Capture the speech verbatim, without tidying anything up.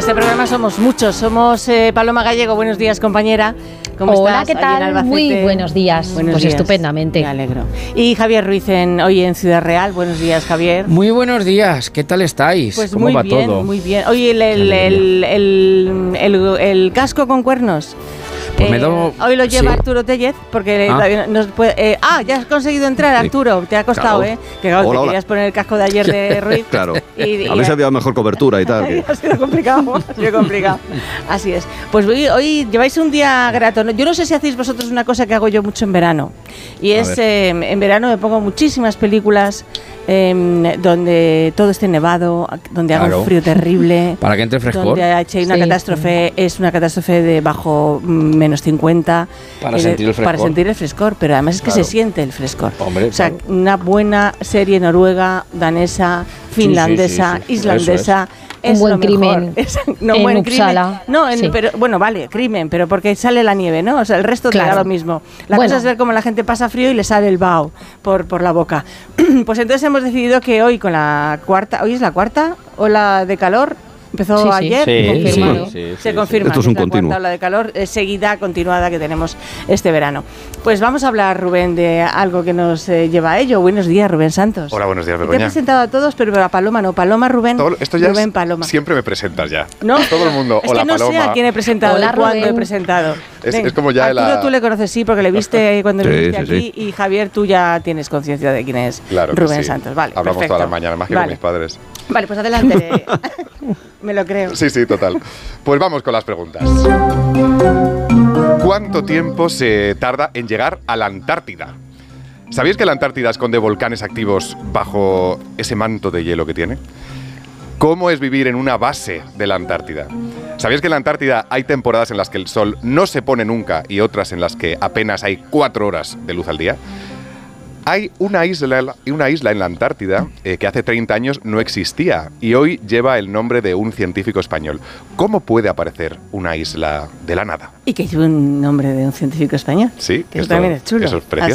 este programa somos muchos. Somos eh, Paloma Gallego, buenos días, compañera. ¿Cómo Hola, estás? ¿qué tal? Muy buenos días. Buenos pues días. Estupendamente. Me alegro. Y Javier Ruiz, en, hoy en Ciudad Real. Buenos días, Javier. Muy buenos días. ¿Qué tal estáis? Pues ¿Cómo muy va bien, todo? muy bien. Oye, el, el, el, el, el, el casco con cuernos. Pues eh, me do... Hoy lo lleva sí. Arturo Tellez, porque Ah. todavía no puede, eh, ah, ya has conseguido entrar, Arturo. Te ha costado, Claro. ¿eh? Que claro, Hola, te hola. querías poner el casco de ayer de Ruiz. Claro. Y, y, A ver si había mejor cobertura y tal. que- Ha sido complicado, ha sido complicado. Así es. Pues hoy, hoy lleváis un día grato. Yo no sé si hacéis vosotros una cosa que hago yo mucho en verano. Y es, eh, en verano me pongo muchísimas películas eh, donde todo esté nevado, donde haga Claro. un frío terrible. Para que entre frescor. Donde hay una Sí, catástrofe, es una catástrofe de bajo mm, menos cincuenta. Para eh, sentir el frescor. Para sentir el frescor, pero además es que Claro. se siente el frescor. Hombre, o sea, claro. una buena serie noruega, danesa, finlandesa, sí, sí, sí. islandesa. Un Es buen lo mejor. crimen Es- no, en buen Uppsala. crimen. No, en- Sí. pero bueno, vale, crimen, pero porque sale la nieve, ¿no? O sea, el resto te Claro. da lo mismo. La Bueno. cosa es ver cómo la gente pasa frío y le sale el vaho por, por la boca. Pues entonces hemos decidido que hoy con la cuarta, ¿hoy es la cuarta ola de calor? Empezó Sí, sí. ayer, Sí, confirmado. sí, sí, Se sí, confirma. Esto es que un la continuo. cuarta ola de calor eh, seguida, continuada que tenemos este verano. Pues vamos a hablar, Rubén, de algo que nos eh, lleva a ello. Buenos días, Rubén Santos. Hola, buenos días, Te he Begoña. presentado a todos, pero a Paloma no. Paloma, Rubén, Todo- esto ya Rubén, es- Paloma. siempre me presentas ya. ¿No? Todo el mundo, Es hola, que no sé Paloma. a quién he presentado, Hola, y cuándo he Rubén. presentado. Es- Ven, es como ya Arturo la- tú le conoces, sí, porque le viste cuando le Sí, viste sí, aquí. Y Javier, tú ya tienes conciencia de quién es Claro que Rubén sí. Santos. Vale, Hablamos perfecto. todas las mañanas, más que Vale. con mis padres. Vale, pues adelante. Me lo creo. Sí, sí, total. Pues vamos con las preguntas. ¿Cuánto tiempo se tarda en llegar a la Antártida? ¿Sabéis que la Antártida esconde volcanes activos bajo ese manto de hielo que tiene? ¿Cómo es vivir en una base de la Antártida? ¿Sabéis que en la Antártida hay temporadas en las que el sol no se pone nunca y otras en las que apenas hay cuatro horas de luz al día? Hay una isla, una isla en la Antártida eh, que hace treinta años no existía y hoy lleva el nombre de un científico español. ¿Cómo puede aparecer una isla de la nada? Y que lleve un nombre de un científico español. Sí, Que eso esto- también es chulo. eso es precioso.